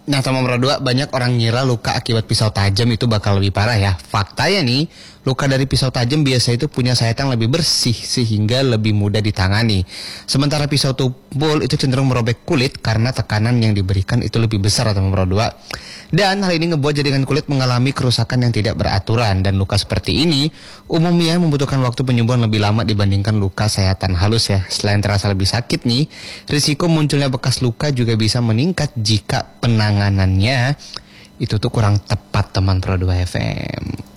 Nah, teman nomor 2, banyak orang ngira luka akibat pisau tajam itu bakal lebih parah ya. Faktanya nih, luka dari pisau tajam biasa itu punya sayatan lebih bersih sehingga lebih mudah ditangani. Sementara pisau tumpul itu cenderung merobek kulit karena tekanan yang diberikan itu lebih besar, teman nomor 2. Dan hal ini ngebuat jaringan kulit mengalami kerusakan yang tidak beraturan, dan luka seperti ini umumnya membutuhkan waktu penyembuhan lebih lama dibandingkan luka sayatan halus ya. Selain terasa lebih sakit nih, risiko munculnya bekas luka juga bisa meningkat jika penanganannya itu tuh kurang tepat, teman Pro 2 FM.